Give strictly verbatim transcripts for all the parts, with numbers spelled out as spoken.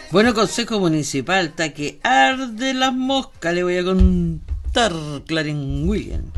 Bueno, Consejo Municipal, está que arde las moscas, le voy a contar, Clarín William.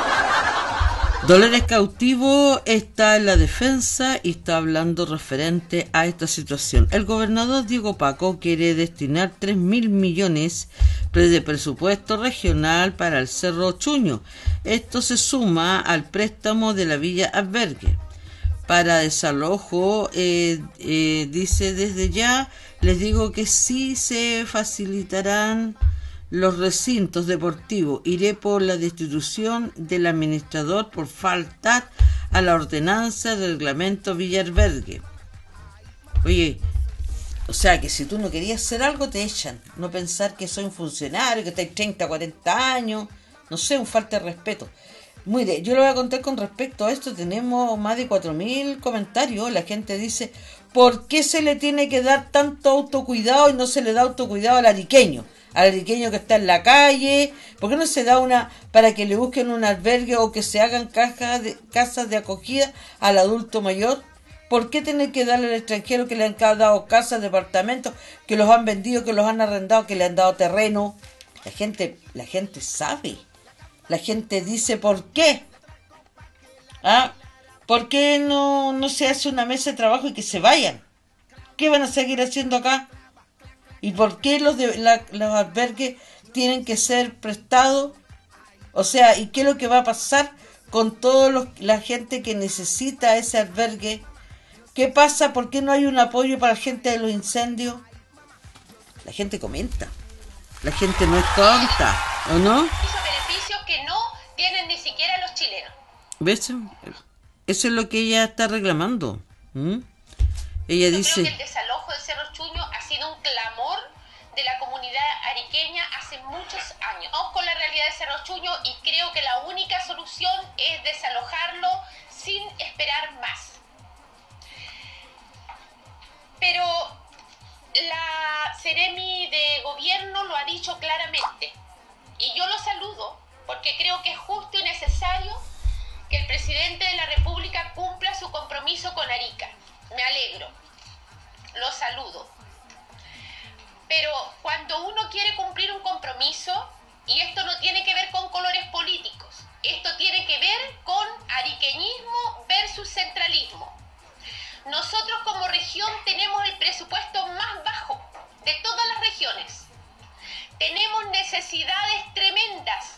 Dolores Cautivo está en la defensa y está hablando referente a esta situación. El gobernador Diego Paco quiere destinar tres mil millones de presupuesto regional para el Cerro Chuño. Esto se suma al préstamo de la Villa Albergue. Para desalojo, eh, eh, dice desde ya, les digo que sí se facilitarán los recintos deportivos. Iré por la destitución del administrador por faltar a la ordenanza del reglamento Villarbergue. Oye, o sea que si tú no querías hacer algo te echan. No pensar que soy un funcionario, que tengo treinta, cuarenta años. No sé, un falta de respeto. Mire, yo le voy a contar con respecto a esto. Tenemos más de cuatro mil comentarios. La gente dice, ¿por qué se le tiene que dar tanto autocuidado y no se le da autocuidado al ariqueño? Al ariqueño que está en la calle. ¿Por qué no se da una para que le busquen un albergue o que se hagan cajas de, casas de acogida al adulto mayor? ¿Por qué tener que darle al extranjero que le han dado casas, departamentos, que los han vendido, que los han arrendado, que le han dado terreno? La gente, la gente sabe. La gente dice, ¿por qué? ¿Ah? ¿Por qué no, no se hace una mesa de trabajo y que se vayan? ¿Qué van a seguir haciendo acá? ¿Y por qué los, de, la, los albergues tienen que ser prestados? O sea, ¿y qué es lo que va a pasar con toda la gente que necesita ese albergue? ¿Qué pasa? ¿Por qué no hay un apoyo para la gente de los incendios? La gente comenta. La gente no es tonta, ¿o no? Esos beneficios que no tienen ni siquiera los chilenos. ¿Ves? Eso es lo que ella está reclamando. ¿Mm? Ella Yo dice... creo que el desalojo del Cerro Chuño ha sido un clamor de la comunidad ariqueña hace muchos años. Vamos con la realidad del Cerro Chuño y creo que la única solución es desalojarlo sin esperar más. Pero la Seremi de Gobierno lo ha dicho claramente y yo lo saludo porque creo que es justo y necesario que el presidente de la República cumpla su compromiso con Arica. Me alegro, lo saludo. Pero cuando uno quiere cumplir un compromiso, y esto no tiene que ver con colores políticos, esto tiene que ver con ariqueñismo versus centralismo. Nosotros como región tenemos el presupuesto más bajo de todas las regiones. Tenemos necesidades tremendas.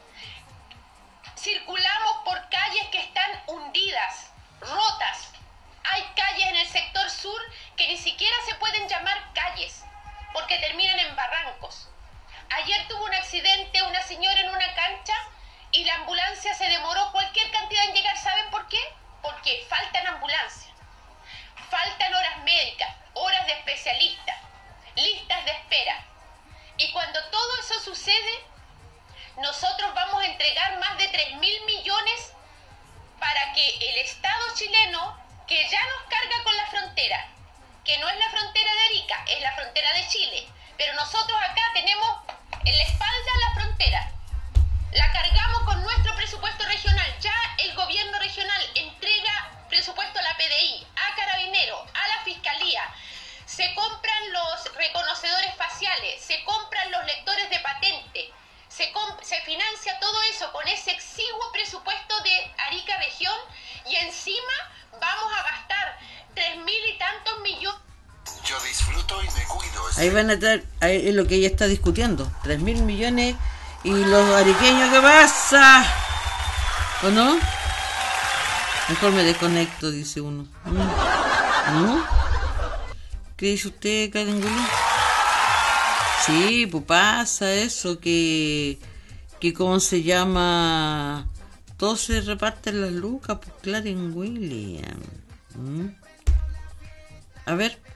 Circulamos por calles que están hundidas, rotas. Hay calles en el sector sur que ni siquiera se pueden llamar calles, porque terminan en barrancos. Ayer tuvo un accidente una señora en una cancha y la ambulancia se demoró cualquier cantidad en llegar. ¿Saben por qué? Porque faltan ambulancias. Faltan horas médicas, horas de especialistas, listas de espera. Y cuando todo eso sucede, nosotros vamos a entregar más de tres mil millones para que el Estado chileno, que ya nos carga con la frontera, que no es la frontera de Arica, es la frontera de Chile, pero nosotros acá tenemos en la espalda la frontera, la cargamos con nuestro presupuesto regional. Ya el gobierno regional entrega presupuesto a la P D I, a Carabineros, a la Fiscalía, se compran los reconocedores faciales, se compran los lectores de patente, se, se financia todo eso con ese exiguo presupuesto de Arica Región y encima vamos a gastar tres mil y tantos millones. Yo disfruto y me cuido. Ahí van a traer, ahí es lo que ella está discutiendo, tres mil millones y los ariqueños, ¿qué pasa? ¿O no? Mejor me desconecto, dice uno. ¿No? ¿Qué dice usted, Carengulo? Sí, pues pasa eso, que, que ¿cómo se llama? Todos se reparten las lucas, pues Claren William. ¿Mm? A ver.